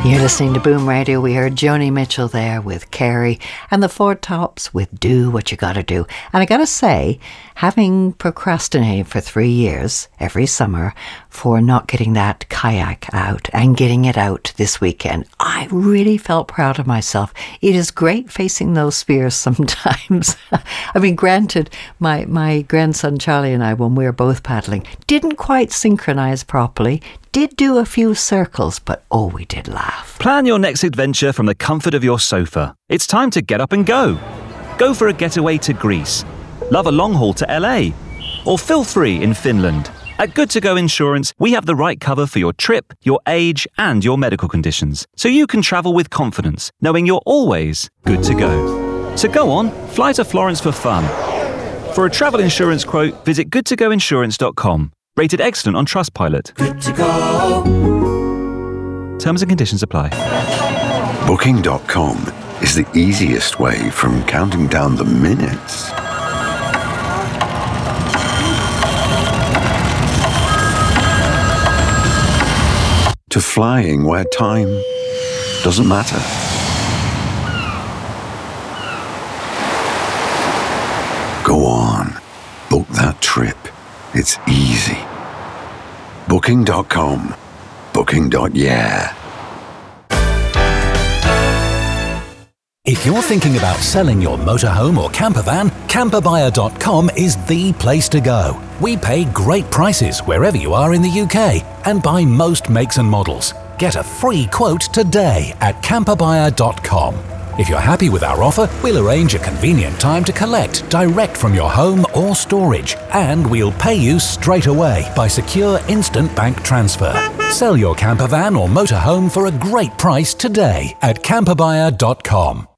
You're listening to Boom Radio. We heard Joni Mitchell there with Carey and the Four Tops with Do What You Gotta Do. And I gotta say, having procrastinated for 3 years every summer for not getting that kayak out and getting it out this weekend, I really felt proud of myself. It is great facing those fears sometimes. I mean, granted, my grandson Charlie and I, when we were both paddling, didn't quite synchronize properly, did do a few circles, but oh, we did laugh. Plan your next adventure from the comfort of your sofa. It's time to get up and go. Go for a getaway to Greece. Love a long haul to LA. Or feel free in Finland. At Good To Go Insurance, we have the right cover for your trip, your age, and your medical conditions, so you can travel with confidence, knowing you're always good to go. So go on, fly to Florence for fun. For a travel insurance quote, visit goodtogoinsurance.com. Rated excellent on Trustpilot. Good to go. Terms and conditions apply. Booking.com is the easiest way from counting down the minutes to flying where time doesn't matter. Go on, book that trip. It's easy. Booking.com. Booking.yeah. If you're thinking about selling your motorhome or camper van, camperbuyer.com is the place to go. We pay great prices wherever you are in the UK and buy most makes and models. Get a free quote today at camperbuyer.com. If you're happy with our offer, we'll arrange a convenient time to collect direct from your home or storage, and we'll pay you straight away by secure instant bank transfer. Sell your camper van or motorhome for a great price today at camperbuyer.com.